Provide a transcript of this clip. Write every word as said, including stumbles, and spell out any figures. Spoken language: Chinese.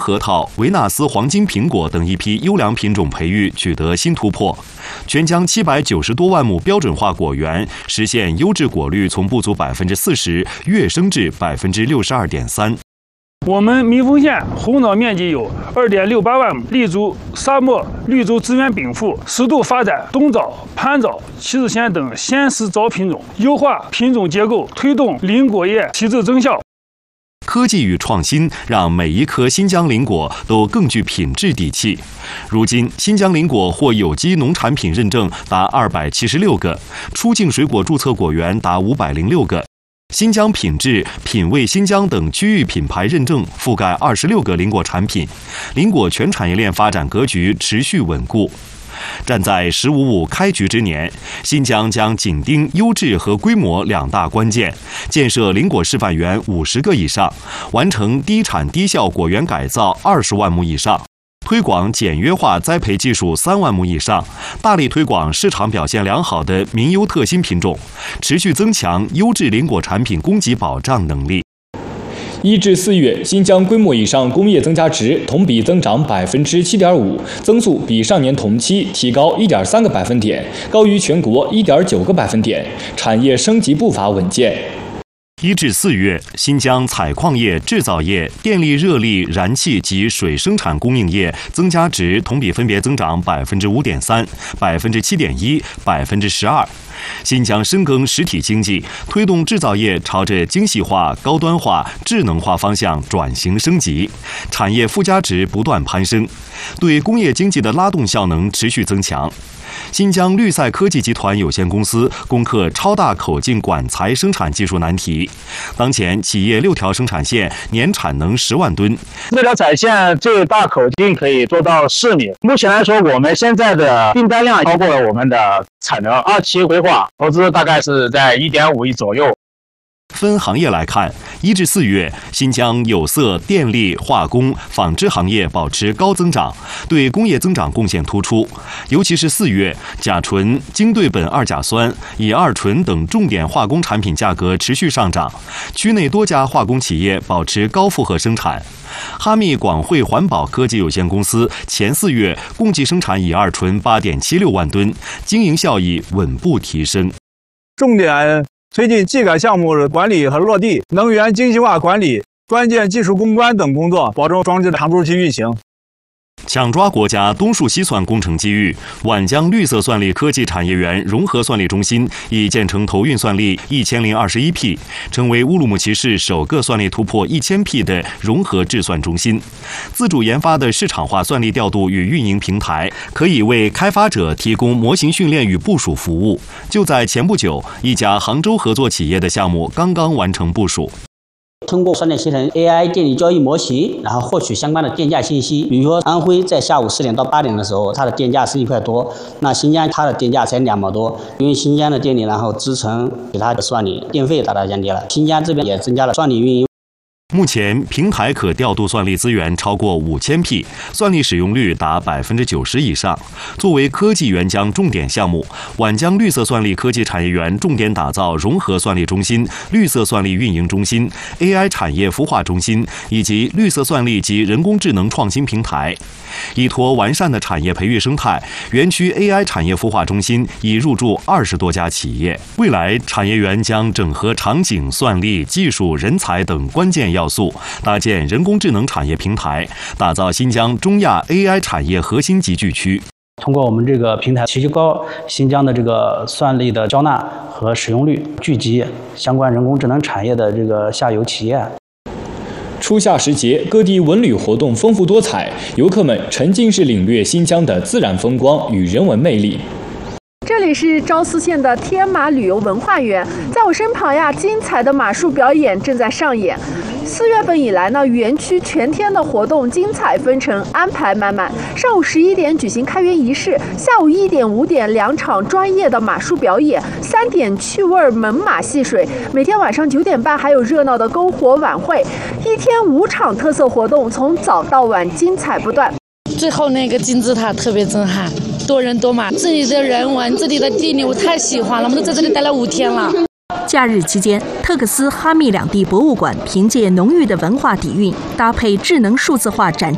核桃、维纳斯黄金苹果等一批优良品种培育取得新突破，全疆七百九十多万亩标准化果园实现优质果率从不足百分之四十跃升至百分之六十二点三。 我们密丰县红枣面积有二点六八万亩，立足沙漠、绿洲资源禀赋，适度发展冬枣、攀枣、旗子鲜等鲜食枣品种，优化品种结构，推动林果业提质增效。 科技与创新让每一颗新疆林果都更具品质底气。如今，新疆林果获有机农产品认证达二百七十六个，出境水果注册果园达五百零六个。新疆品质、品味新疆等区域品牌认证覆盖二十六个林果产品，林果全产业链发展格局持续稳固。站在“十五五”开局之年，新疆将紧盯优质和规模两大关键，建设林果示范园五十个以上，完成低产低效果园改造二十万亩以上。推广简约化栽培技术三万亩以上，大力推广市场表现良好的民优特新品种，持续增强优质林果产品供给保障能力。 一至四月，新疆规模以上工业增加值同比增长百分之七点五，增速比上年同期提高一点三个百分点，高于全国一点九个百分点，产业升级步伐稳健。 一至四月，新疆采矿业、制造业、电力、热力、燃气及水生产供应业增加值同比分别增长百分之五点三、百分之七点一、百分之十二。新疆深耕实体经济，推动制造业朝着精细化、高端化、智能化方向转型升级，产业附加值不断攀升，对工业经济的拉动效能持续增强。新疆绿赛科技集团有限公司攻克超大口径管材生产技术难题，当前企业六条生产线年产能十万吨。 六条产线最大口径可以做到四米。目前来说，我们现在的订单量超过了我们的产能。二期规划投资大概是在一点五亿左右。 分行业来看，一至四月，新疆有色、电力、化工、纺织行业保持高增长，对工业增长贡献突出。尤其是四月，甲醇、精对苯二甲酸、乙二醇等重点化工产品价格持续上涨，区内多家化工企业保持高负荷生产。哈密广汇环保科技有限公司前四月共计生产乙二醇八点七六万吨，经营效益稳步提升。 重点推进技改项目管理和落地，能源精细化管理、关键技术攻关等工作，保证装置长周期运行。 抢抓国家东数西算工程机遇，皖江绿色算力科技产业园融合算力中心已建成投运算力一千零二十一匹，成为乌鲁木齐市首个算力突破一千匹的融合制算中心。自主研发的市场化算力调度与运营平台，可以为开发者提供模型训练与部署服务。就在前不久，一家杭州合作企业的项目刚刚完成部署。 通过算力协同 A I 电力交易模型，然后获取相关的电价信息。比如说安徽在下午四点到八点的时候，它的电价是一块多，那新疆它的电价才两毛多。因为新疆的电力然后支撑其他的算力，电费大大降低了。新疆这边也增加了算力运营。 目前平台可调度算力资源超过五千匹，算力使用率达百分之九十以上。作为科技援疆重点项目，皖江绿色算力科技产业园重点打造融合算力中心、绿色算力运营中心、A I 产业孵化中心以及绿色算力及人工智能创新平台。依托完善的产业培育生态，园区 A I 产业孵化中心已入驻二十多家企业。未来，产业园将整合场景、算力、技术、人才等关键要素，搭建人工智能产业平台，打造新疆中亚 A I 产业核心集聚区。 通过我们这个平台，提高新疆的这个算力的交纳和使用率，聚集相关人工智能产业的这个下游企业。 初夏时节，各地文旅活动丰富多彩，游客们沉浸式领略新疆的自然风光与人文魅力。 这里是昭思县的天马旅游文化园，在我身旁呀，精彩的马术表演正在上演。四月份以来呢，园区全天的活动精彩纷呈，安排满满。上午十一点举行开园仪式，下午一点、五点两场专业的马术表演，三点趣味猛犸戏水，每天晚上九点半还有热闹的篝火晚会，一天五场特色活动，从早到晚精彩不断。 最后那个金字塔特别震撼，多人多马，这里的人文，这里的地理我太喜欢了，我们都在这里待了五天了。 假日期间，特克斯、哈密两地博物馆凭借浓郁的文化底蕴，搭配智能数字化展